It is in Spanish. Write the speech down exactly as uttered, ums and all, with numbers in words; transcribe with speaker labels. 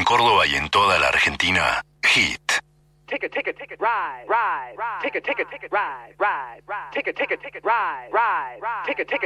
Speaker 1: En Córdoba y en toda la Argentina, Hit.
Speaker 2: Ticket, ticket, ticket, ride, ride, ride. Ticket, ticket, ticket, ride, ride, ride. Ticket, ticket, ticket, ride, ride, ride. Ticket, ticket.